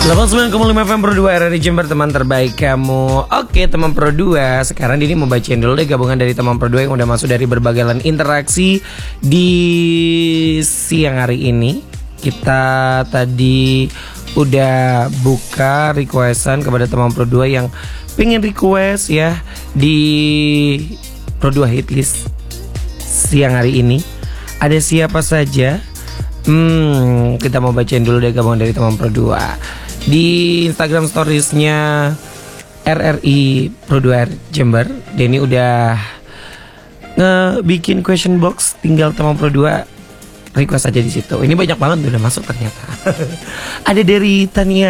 89,5 FM Pro 2 RRI Jember, teman terbaik kamu. Oke teman Pro 2, sekarang Dini mau bacain dulu deh gabungan dari teman Pro 2 yang udah masuk dari berbagai lain interaksi di siang hari ini. Kita tadi udah buka requestan kepada teman Pro 2 yang pengen request ya di Pro 2 Hitlist siang hari ini. Ada siapa saja? Kita mau bacain dulu deh gabungan dari teman Pro 2. Di Instagram storiesnya RRI Pro 2 Jember, Denny udah ngebikin question box, tinggal teman Pro 2 request aja di situ. Ini banyak banget udah masuk ternyata. Ada dari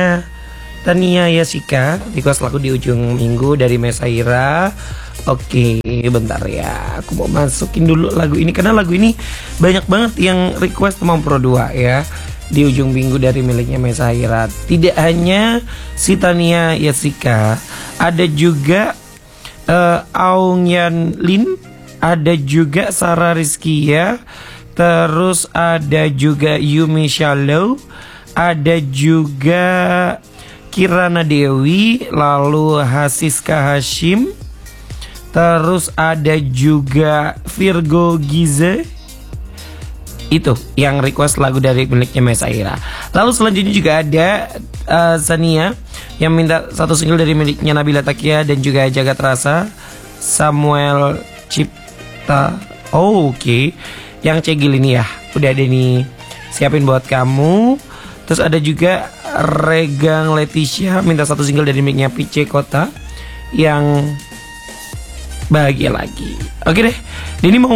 Tania Yasika, request lagu di ujung minggu dari Mesaira. Oke, bentar ya, aku mau masukin dulu lagu ini karena lagu ini banyak banget yang request teman Pro 2 ya. Di ujung minggu dari miliknya Mesaira. Tidak hanya si Tania Yasika, ada juga Aung Yan Lin, ada juga Sarah Rizkia, terus ada juga Yumi Shallow, ada juga Kirana Dewi, lalu Hasiska Hashim, terus ada juga Virgo Gize. Itu yang request lagu dari miliknya Mesaira. Lalu selanjutnya juga ada Sania yang minta satu single dari miliknya Nabila Takia dan juga Jagat Rasa, Samuel Cipta. Oke. Yang cegil ini ya, udah ada nih siapin buat kamu. Terus ada juga Regang Leticia minta satu single dari miliknya PC Kota yang bahagia lagi. Oke deh, ini mau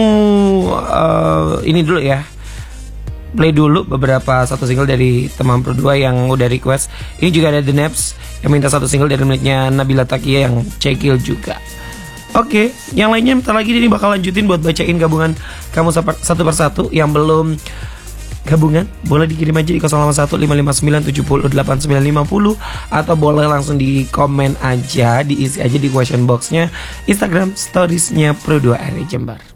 ini dulu ya, play dulu beberapa satu single dari teman Pro 2 yang udah request. Ini juga ada The Naps yang minta satu single dari miliknya Nabila Takia yang cekil juga. Oke, yang lainnya bentar lagi ini bakal lanjutin buat bacain gabungan kamu satu persatu. Yang belum gabungan boleh dikirim aja di 081559708950 atau boleh langsung di komen aja, diisi aja di question boxnya Instagram storiesnya Pro 2 RRI Jember.